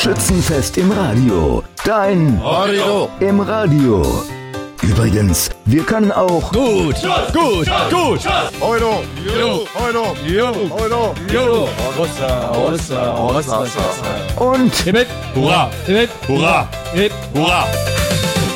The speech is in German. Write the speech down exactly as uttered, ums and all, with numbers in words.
Schützenfest im Radio. Dein Radio im Radio. Übrigens, wir können auch gut, gut, gut. Euro, Jo, Euro, jo, Euro, jo. Rossa, Rossa, Rossa, Rossa. und Hip, hip, hurra, hip, hurra, hip, hurra.